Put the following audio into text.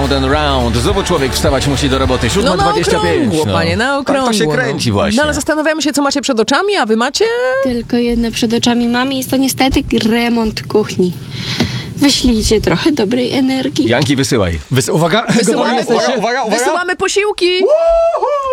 round and round. Znowu człowiek wstawać musi do roboty. 7:25. No na okrągło, panie, na okrągło. Tak to się kręci właśnie. No ale zastanawiamy się, co macie przed oczami, a wy macie... Tylko jedno przed oczami mamy, jest to niestety remont kuchni. Wyślijcie trochę dobrej energii. Janki, wysyłaj. Uwaga, gotowi jesteście? Uwaga. Wysyłamy posiłki!